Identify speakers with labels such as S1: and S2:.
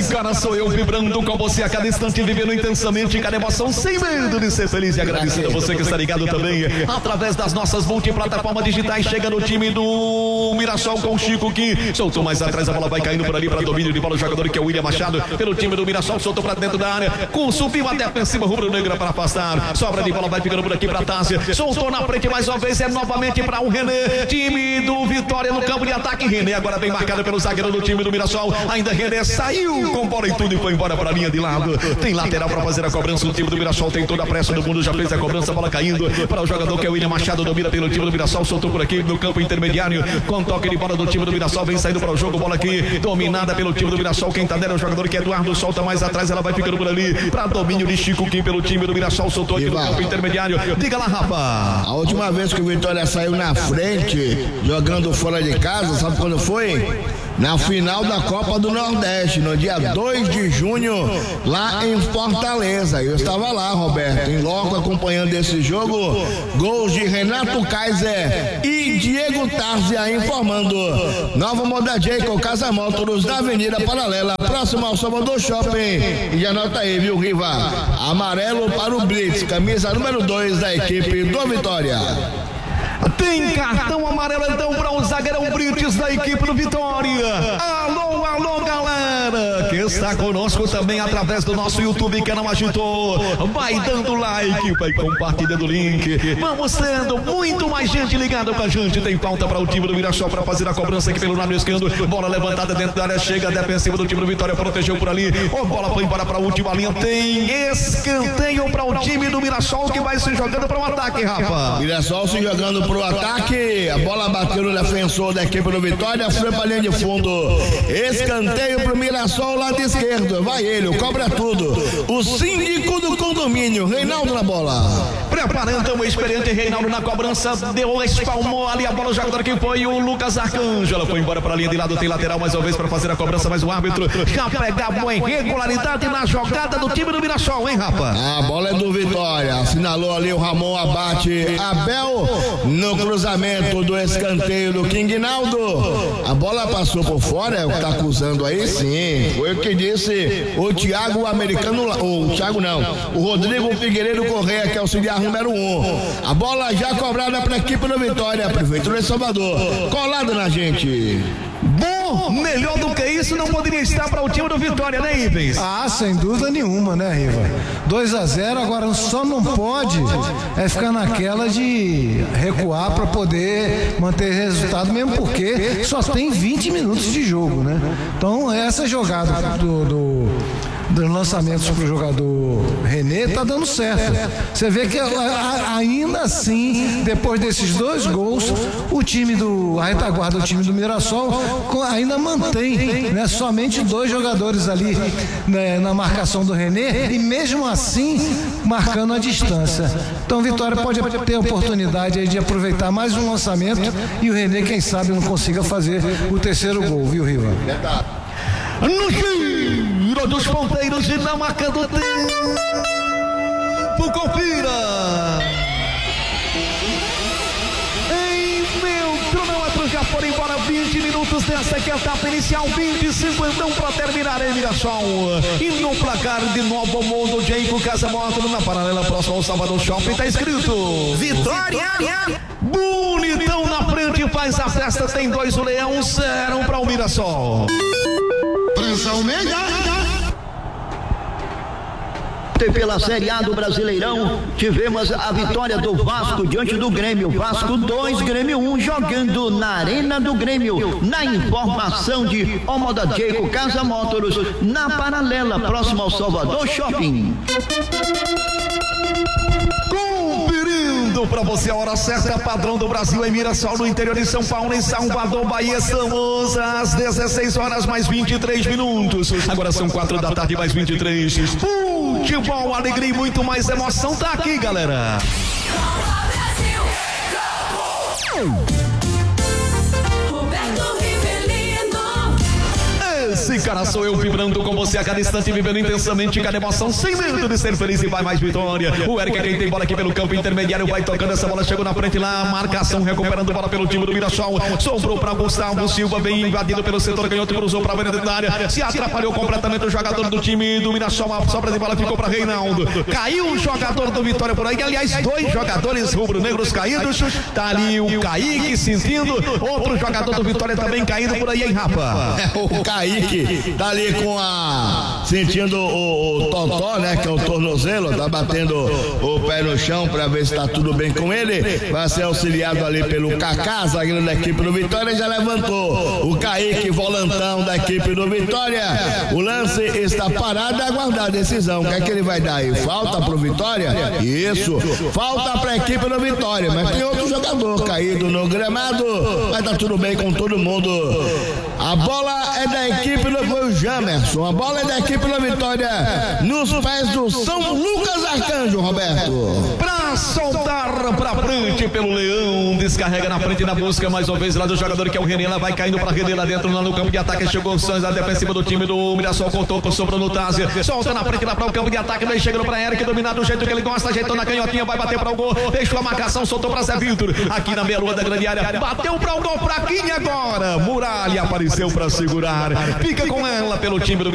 S1: cara sou eu vibrando com você a cada instante, vivendo intensamente cada emoção, sem medo de ser feliz e agradecido a você que está ligado também através das nossas multiplataformas digitais. Chega no time do Mirassol com o Chico que soltou mais atrás, a bola vai caindo por ali para domínio de bola, o jogador que é o William Machado, pelo time do Mirassol, soltou para dentro da área, subiu a defensiva rubro-negra para afastar, sobra de bola, vai ficando por aqui para Tássia, soltou na frente mais uma vez, é novamente para o René, time do Vitória no campo de ataque. René agora bem marcado pelo zagueiro do time do Mirassol, ainda René saiu com bola e tudo e foi embora para a linha de lado. Tem lateral para fazer a cobrança, o time do Mirassol tem toda a pressa do mundo, já fez a cobrança, a bola caindo para o jogador que é o William Machado, domina pelo time do Mirassol, soltou por aqui no campo intermediário, com toque de bola do time do Mirassol, vem saindo para o jogo, bola aqui dominada pelo time do Mirassol, quem tá dela é o jogador que é Eduardo, solta mais atrás, ela vai ficando por ali para domínio de Chico Kim pelo time do Mirassol, soltou aqui no campo intermediário. Diga lá, rapaz.
S2: A última vez que o Vitória saiu na frente jogando fora de casa, sabe quando foi? Na final da Copa do Nordeste, no dia 2 de junho, lá em Fortaleza. Eu estava lá, Roberto, em loco acompanhando esse jogo. Gols de Renato Kaiser e Diego Tarzia informando. Nova Moda Jayco, Casa Motors, da Avenida Paralela, próximo ao Salvador Shopping. E anota aí, viu, Riva? Amarelo para o Blitz, camisa número 2 da equipe do Vitória.
S1: Tem cartão amarelo então para o zagueirão Brites da equipe do Vitória. Alô, alô, galera que está conosco também através do nosso YouTube, canal Agitou. Vai dando like, vai compartilhando o link. Vamos tendo muito mais gente ligada com a gente. Tem falta para o time do Mirassol para fazer a cobrança aqui pelo lado esquerdo. Bola levantada dentro da área, chega a defensiva do time do Vitória, protegeu por ali. A bola foi embora para a última linha. Tem escanteio para o time do Mirassol que vai se jogando para o ataque, rapaz.
S2: Mirassol se jogando pro ataque, a bola bateu no defensor da equipe do Vitória, foi pra linha de fundo, escanteio pro Mirassol, lado esquerdo, vai ele, cobra tudo, o síndico do condomínio, Reinaldo na bola.
S1: Preparando o experiente Reinaldo na cobrança, deu, espalmou ali a bola, o jogador que foi o Lucas Arcanjo, ela foi embora pra linha de lado, tem lateral mais uma vez pra fazer a cobrança, mas o árbitro já pegava uma irregularidade na jogada do time do Mirassol, hein, rapaz?
S2: A bola é do Vitória, assinalou ali o Ramon Abate, Abel no cruzamento do escanteio do Quingnaldo. A bola passou por fora, é o que tá acusando aí, sim. Foi o que disse o Thiago americano, o Thiago não, o Rodrigo Figueiredo Correia, que é auxiliar número 1. A bola já cobrada para a equipe do Vitória, Prefeitura de Salvador. Colado na gente.
S1: Bom, melhor do que isso não poderia estar para o time do Vitória, né, Ivens?
S3: Ah, sem dúvida nenhuma, né, Riva? 2-0, agora só não pode ficar naquela de recuar para poder manter resultado, mesmo porque só tem 20 minutos de jogo, né? Então, essa jogada dos lançamentos para o jogador René tá dando certo. Você vê que ainda assim, depois desses 2 gols, a retaguarda do time do Mirassol ainda mantém, né, somente 2 jogadores ali, né, na marcação do René, e mesmo assim marcando a distância. Então Vitória pode ter a oportunidade aí de aproveitar mais um lançamento e o René, quem sabe, não consiga fazer o 3º gol, viu, Riva?
S1: No giro dos ponteiros e na marca do tempo, confira. Em meu cronômetro já foram embora 20 minutos dessa que é a etapa inicial, 25 então para terminar em Mirassol. E no placar de Novo Mundo, Jayco Casa Moto na paralela próxima ao Salvador Shopping, tá escrito Vitória! Bonitão na frente, faz a festa, tem 2 o Leão, 0 para o Mirassol.
S4: Pela Série A do Brasileirão, tivemos a vitória do Vasco diante do Grêmio. Vasco 2, Grêmio 1, jogando na Arena do Grêmio. Na informação de Moda Jayco Casa Motors, na paralela, próximo ao Salvador Shopping.
S1: Conferindo para você a hora certa, padrão do Brasil em Mirassol, no interior de São Paulo, em Salvador, Bahia. Estamos às 16 horas mais 23 minutos. Agora são 4 da tarde mais 23. Futebol, alegria e muito mais emoção tá aqui, galera. Esse cara sou eu vibrando com você a cada instante, vivendo intensamente cada emoção, sem medo de ser feliz e vai mais vitória. O Eric, quem tem bola aqui pelo campo intermediário, vai tocando essa bola, chegou na frente lá, marcação, recuperando bola pelo time do Mirassol, sobrou para Gustavo Silva, vem invadido pelo setor canhoto, cruzou para a dentro da área, se atrapalhou completamente o jogador do time do Mirassol, a sobra de bola ficou para Reinaldo, caiu o jogador do Vitória por aí, aliás, 2 jogadores rubro-negros caídos, tá ali o Kaique sentindo, outro jogador do Vitória também caído por aí, hein, Rafa?
S2: O Kaique tá ali sentindo o totó, né, que é o tornozelo, tá batendo o pé no chão pra ver se tá tudo bem com ele, vai ser auxiliado ali pelo Kaká, zagueiro da equipe do Vitória, já levantou o Kaique, volantão da equipe do Vitória, o lance está parado e aguardar a decisão, o que é que ele vai dar aí? Falta pro Vitória? Isso, falta pra equipe do Vitória, mas tem outro jogador caído no gramado, mas tá tudo bem com todo mundo. A bola é da equipe do Jamerson, a bola é da equipe da Vitória, nos pés do São Lucas Arcanjo, Roberto.
S1: Pra soltar pra frente pelo Leão, descarrega na frente na busca mais uma vez lá do jogador que é o René, lá vai caindo pra René lá dentro, lá no campo de ataque, chegou o Santos, a defensiva do time do Mirassol, cortou, sobrou no Tazia, solta na frente lá para o campo de ataque, vem chegando pra Eric, dominado do jeito que ele gosta, ajeitou na canhotinha, vai bater para o gol, deixou a marcação, soltou pra Zé Vitor, aqui na meia-lua da grande área, bateu para o gol, fraquinho agora, Muralha apareceu pra segurar, fica com ela pelo time do